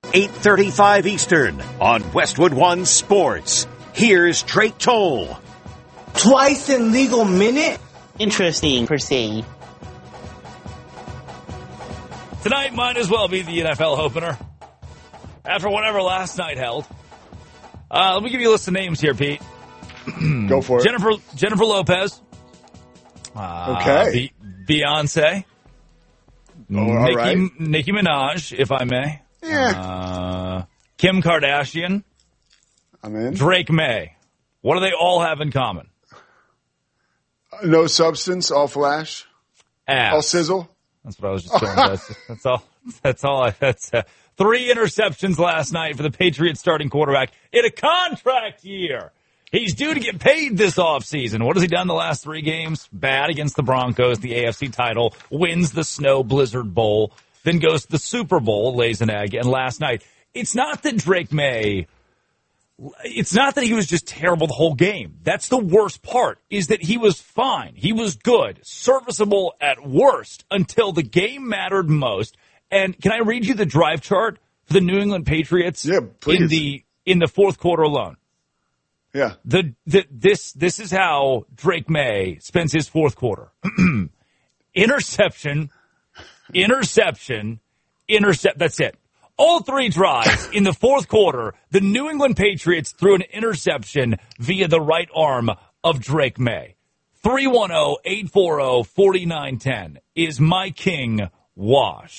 8:35 Eastern on Westwood One Sports. Here's Drake Toll. Twice in legal minute? Interesting, per se. Tonight might as well be the NFL opener. After whatever last night held. Let me give you a list of names here, Pete. Go for it. Jennifer Lopez. Okay. Beyonce. All right. Nicki Minaj, if I may. Yeah. Kim Kardashian. I'm in. Drake May. What do they all have in common? No substance, all flash, Ass. all sizzle. That's what I was just doing. That's all. That's 3 interceptions last night for the Patriots starting quarterback in a contract year. He's due to get paid this offseason. What has he done the last 3 games? Bad against the Broncos, the AFC title, wins the Snow Blizzard Bowl, then goes to the Super Bowl, lays an egg, and last night. It's not that he was just terrible the whole game. That's the worst part, is that he was fine. He was good, serviceable at worst, until the game mattered most. And can I read you the drive chart for the New England Patriots? Yeah, please. In the fourth quarter alone? Yeah. This is how Drake May spends his fourth quarter. Interception. That's it. All 3 drives in the fourth quarter, the New England Patriots threw an interception via the right arm of Drake May. 310-840-4910 is my king, Wash.